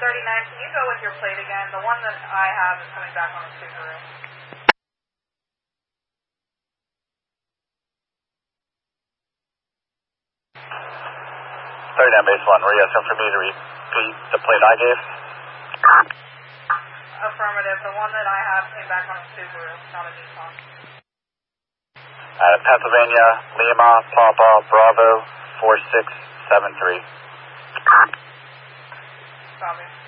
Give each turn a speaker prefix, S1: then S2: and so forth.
S1: can you go with your plate again? The one that I have is coming back on a Subaru.
S2: 39 base 1, were you asking for me to repeat the plate I gave?
S1: Affirmative. The one that I have came back on a Subaru, not a Nissan.
S2: Pennsylvania, Lima, Papa, Bravo, 4673.
S1: Copy.